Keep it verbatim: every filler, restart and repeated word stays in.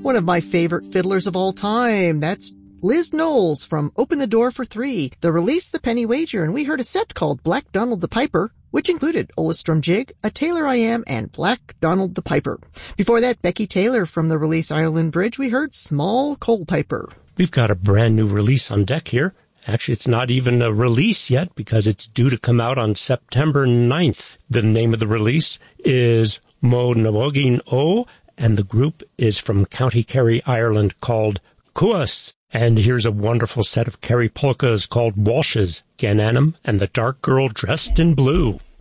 one of my favorite fiddlers of all time. That's Liz Knowles from Open the Door for Three, the release The Penny Wager, and we heard a set called Black Donald the Piper, which included Ollastrom Jig, A Tailor I Am, and Black Donald the Piper. Before that, Becky Taylor from the release Ireland Bridge, we heard Small Coal Piper. We've got a brand new release on deck here. Actually, it's not even a release yet because it's due to come out on September ninth. The name of the release is Mo Nawogin O, and the group is from County Kerry, Ireland, called Cuas. And here's a wonderful set of Kerry polkas called Walshes, Gananum, and the Dark Girl Dressed in Blue.